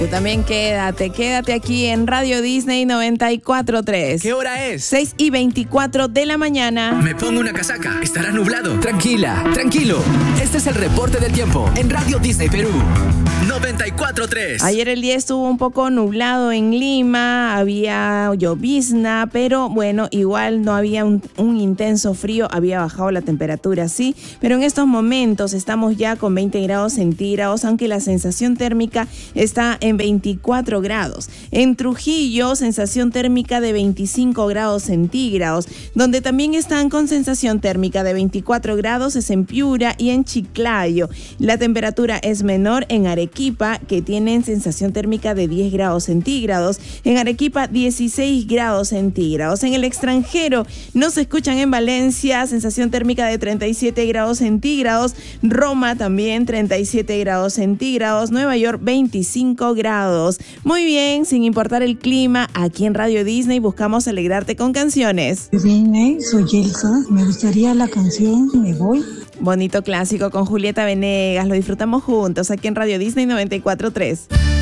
Tú también quédate aquí en Radio Disney 94.3. ¿Qué hora es? 6:24 de la mañana. Me pongo una casaca, estará nublado. Tranquila, tranquilo. Este es el reporte del tiempo en Radio Disney Perú 94.3. Ayer el día estuvo un poco nublado en Lima, había llovizna, pero bueno, igual no había un intenso frío, había bajado la temperatura, sí, pero en estos momentos estamos ya con 20 grados centígrados, aunque la sensación térmica está en 24 grados. En Trujillo, sensación térmica de 25 grados centígrados, donde también están con sensación térmica de 24 grados es en Piura y en Chiclayo. La temperatura es menor en Arequipa, que tienen sensación térmica de 10 grados centígrados. En Arequipa, 16 grados centígrados. En el extranjero, nos escuchan en Valencia, sensación térmica de 37 grados centígrados. Roma también, 37 grados centígrados. Nueva York, 25 grados. Muy bien, sin importar el clima, aquí en Radio Disney buscamos alegrarte con canciones. Disney, soy Elsa. Me gustaría la canción Me Voy. Bonito clásico con Julieta Venegas, lo disfrutamos juntos aquí en Radio Disney 94.3.